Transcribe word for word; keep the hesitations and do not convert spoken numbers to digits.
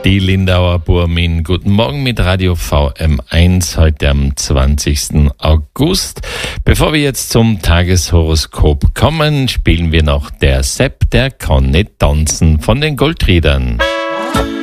Die Lindauer Burmin. Guten Morgen mit Radio V M eins, heute am zwanzigsten August. Bevor wir jetzt zum Tageshoroskop kommen, spielen wir noch der Sepp, der kann nicht tanzen von den Goldriedern.